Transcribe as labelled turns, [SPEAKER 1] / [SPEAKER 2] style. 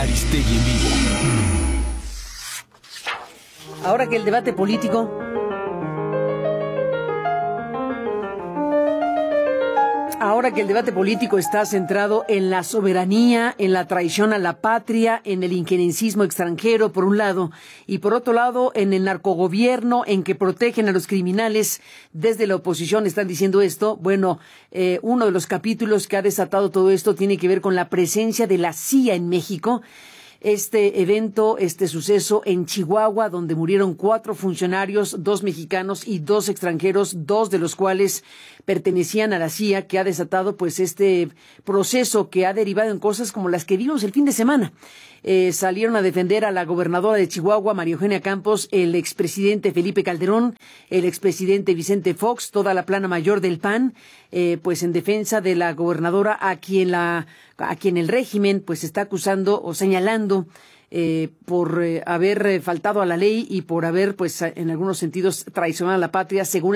[SPEAKER 1] Aristegui en vivo.
[SPEAKER 2] Ahora que el debate político está centrado en la soberanía, en la traición a la patria, en el injerencismo extranjero, por un lado, y por otro lado, en el narcogobierno, en que protegen a los criminales, desde la oposición están diciendo esto. Bueno, uno de los capítulos que ha desatado todo esto tiene que ver con la presencia de la CIA en México. Este suceso en Chihuahua, donde murieron 4 funcionarios, 2 mexicanos y 2 extranjeros, 2 de los cuales pertenecían a la CIA, que ha desatado pues este proceso que ha derivado en cosas como las que vimos el fin de semana. Salieron a defender a la gobernadora de Chihuahua, María Eugenia Campos, el expresidente Felipe Calderón, el expresidente Vicente Fox, toda la plana mayor del PAN, pues en defensa de la gobernadora a quien el régimen pues está acusando o señalando por haber faltado a la ley y por haber pues en algunos sentidos traicionado a la patria, según